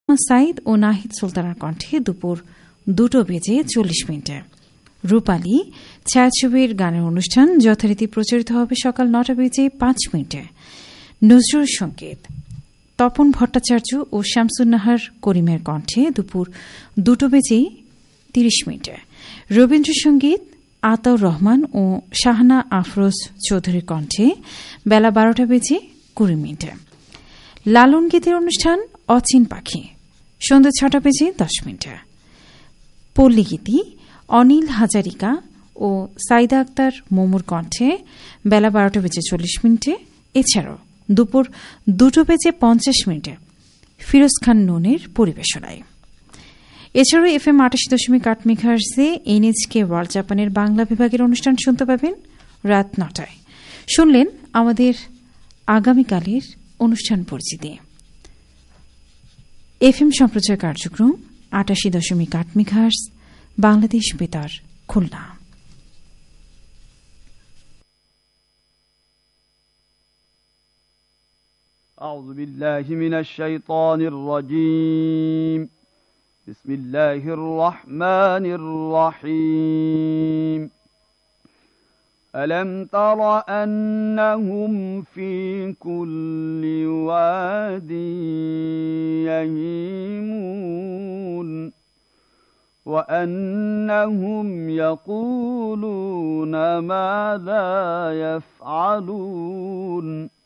সাইদ ও নাহিদ সুলতানার কণ্ঠে দুপুর 2:40 রূপালী ছায়াছবির গানের অনুষ্ঠান যথারীতি প্রচারিত হবে সকাল 9:05। নজরুল সঙ্গীত তপন ভট্টাচার্য ও শামসুন্নাহার করিমের কণ্ঠে দুপুর 2:30। রবীন্দ্রসঙ্গীত আতাউর রহমান ও শাহানা আফরোজ চৌধুরীর কণ্ঠে বেলা 12:20। লালন গীতের অনুষ্ঠান অচিন পাখি সন্ধ্যা 6:10। পল্লীগীতি অনিল হাজারিকা ও সাইদা আক্তার মোমুর কণ্ঠে বেলা 12:40। এছাড়াও দুপুর 2:50 ফিরোজ খান নুনের পরিবেশনায়। এছাড়াও FM 88.8 মেগাহার্টজে NHK ওয়ার্ল্ড জাপানের বাংলা বিভাগের অনুষ্ঠান শুনতে পাবেন রাত 9টায়। শুনলেন আমাদের আগামীকালের অনুষ্ঠান পরিচিতি। FM সম্প্রচার কার্যক্রম 88.8 মেগাহার্টজ, বাংলাদেশ বেতার, খুলনা। أعوذ بالله من الشيطان الرجيم. بسم الله الرحمن الرحيم. ألم تر أنهم في كل واد يهيمون وأنهم يقولون ما لا يفعلون